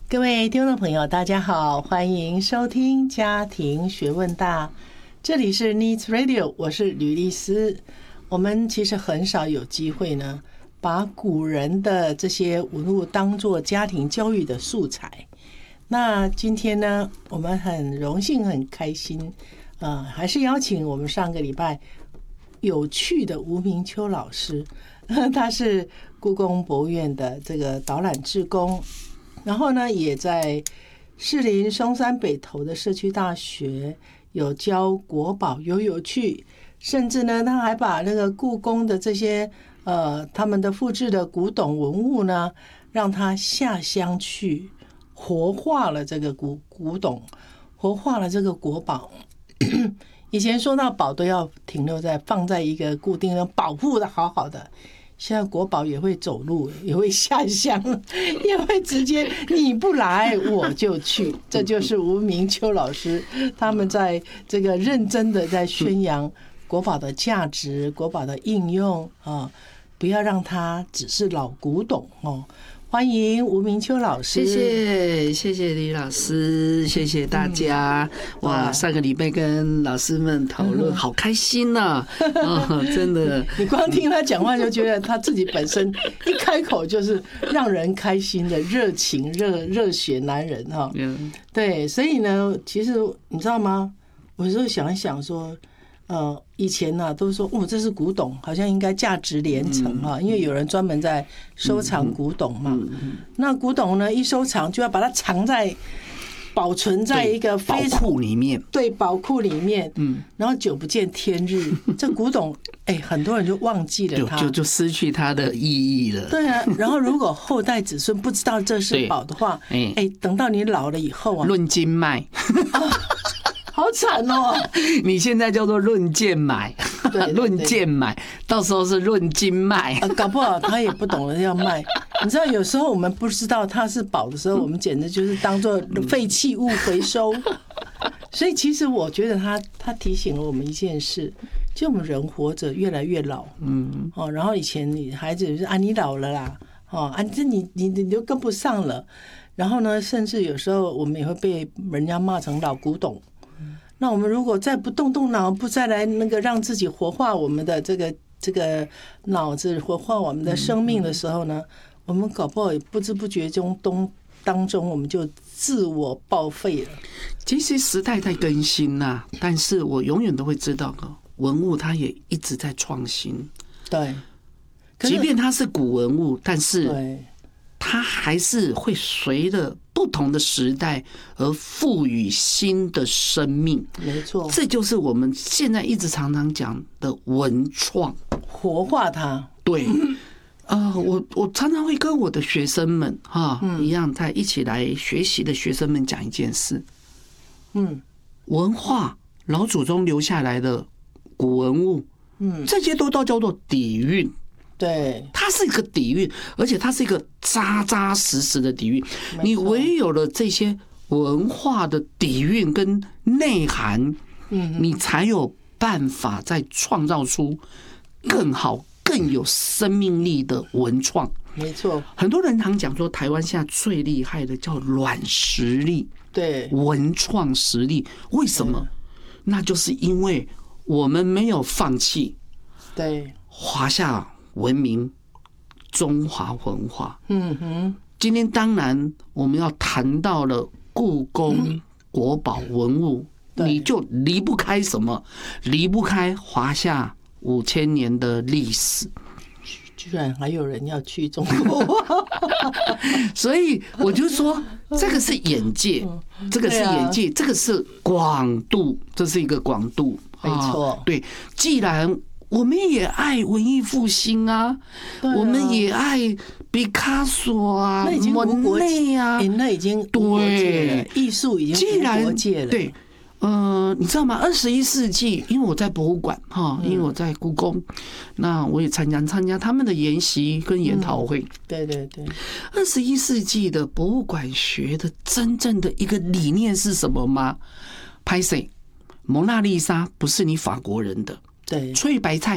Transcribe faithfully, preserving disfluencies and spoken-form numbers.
各位听众朋友，大家好，欢迎收听家庭学问大，这里是 Needs Radio， 我是吕丽丝。我们其实很少有机会呢，把古人的这些文物当作家庭教育的素材。那今天呢，我们很荣幸、很开心，呃，还是邀请我们上个礼拜有趣的吴明秋老师，他是故宫博物院的这个导览志工。然后呢，也在士林松山北投的社区大学有教国宝游游趣，甚至呢，他还把那个故宫的这些呃他们的复制的古董文物呢，让他下乡去活化了这个古古董，活化了这个国宝。以前说到宝都要停留在放在一个固定的保护的好好的。现在国宝也会走路，也会下乡，也会直接你不来我就去。这就是吴明秋老师他们在这个认真的在宣扬国宝的价值、国宝的应用啊，不要让它只是老古董哦。欢迎吴明秋老师， 谢谢谢谢李老师，谢谢大家。嗯、哇，上个礼拜跟老师们讨论，好开心呐、啊哦！真的， 你光听他讲话就觉得他自己本身一开口就是让人开心的热情、热热血男人哈。嗯、对，所以呢，其实你知道吗？我有时候想一想说。呃，以前呢、啊、都说哦，这是古董，好像应该价值连城哈，因为有人专门在收藏古董嘛。那古董呢，一收藏就要把它藏在、保存在一个宝库里面， 对，宝库里面。嗯，然后久不见天日，这古董哎，很多人就忘记了它， 就就失去它的意义了。 对啊，然后如果后代子孙不知道这是宝的话，哎，等到你老了以后啊， 论斤卖。 好惨哦！ 你现在叫做论件买，论件买，到时候是论斤卖、 啊。搞不好他也不懂得要卖。你知道，有时候我们不知道它是宝的时候，我们简直就是当做废弃物回收。所以，其实我觉得他他提醒了我们一件事，就我们人活着越来越老。嗯哦，然后以前你孩子就是啊，你老了啦，哦啊，这你你你就跟不上了。然后呢，甚至有时候我们也会被人家骂成老古董。那我们如果再不动动脑，不再来那个让自己活化我们的这个这个脑子，活化我们的生命的时候呢，我们搞不好也不知不觉中东当中我们就自我报废了。 其实时代在更新呐、啊，但是我永远都会知道，文物它也一直在创新。 对， 即便它是古文物，但是它还是会随着不同的时代而赋予新的生命。 没错， 这就是我们现在一直常常讲的文创， 活化它。 对，呃，我我常常会跟我的学生们哈、嗯、一样，在一起来学习的学生们讲一件事。嗯，文化老祖宗留下来的古文物，嗯，这些都都叫做底蕴。 对， 它是一个底蕴，而且它是一个扎扎实实的底蕴。你唯有了这些文化的底蕴跟内涵，嗯，你才有办法再创造出更好、更有生命力的文创。 没错， 很多人常讲说，台湾现在最厉害的叫软实力， 对， 文创实力。为什么？那就是因为我们没有放弃， 对， 华夏文明、中华文化，嗯哼。今天当然我们要谈到了故宫国宝文物，你就离不开什么？离不开华夏五千年的历史。 居然还有人要去中国， 所以我就说，这个是眼界，这个是眼界，这个是广度，这是一个广度， 没错。 对，既然我们也爱文艺复兴啊，啊我们也爱毕卡索啊、莫内啊， 那已经无国界了，艺术已经无国界了。 对，呃，你知道吗？二十一世纪，因为我在博物馆哈，因为我在故宫，那我也参加参加他们的研习跟研讨会。嗯、 对对对， 二十一世纪的博物馆学的真正的一个理念是什么吗？拍谁？蒙娜丽莎不是你法国人的。 对， 翠白菜